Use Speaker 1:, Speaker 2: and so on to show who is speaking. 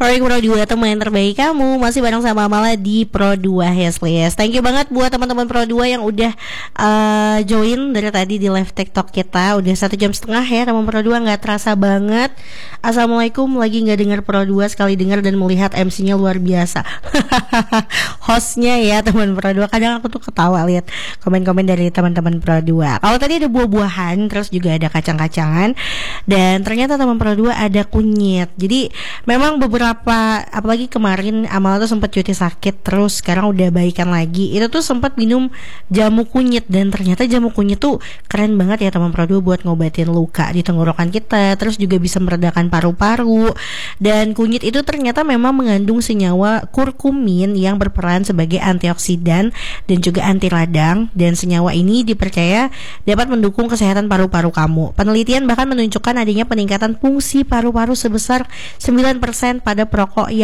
Speaker 1: Alright Pro 2, teman yang terbaik kamu. Masih bareng sama Mala di Pro 2 Yes. Thank you banget buat teman-teman Pro 2 yang udah join dari tadi di live TikTok kita. Udah 1,5 jam ya teman Pro 2, gak terasa banget. Assalamualaikum, lagi gak dengar Pro 2, sekali dengar dan melihat MC-nya luar biasa. Hostnya ya teman Pro 2. Kadang aku tuh ketawa lihat komen-komen dari teman-teman Pro 2. Kalau tadi ada buah-buahan, terus juga ada kacang-kacangan, dan ternyata teman Pro 2 ada kunyit. Jadi memang apalagi kemarin Amal tuh sempat cuti sakit, terus sekarang udah baikan lagi. Itu tuh sempat minum jamu kunyit, dan ternyata jamu kunyit tuh keren banget ya teman Pro 2 buat ngobatin luka di tenggorokan kita, terus juga bisa meredakan paru-paru. Dan kunyit itu ternyata memang mengandung senyawa kurkumin yang berperan sebagai antioksidan dan juga anti radang, dan senyawa ini dipercaya dapat mendukung kesehatan paru-paru kamu. Penelitian bahkan menunjukkan adanya peningkatan fungsi paru-paru sebesar 9% pada perokok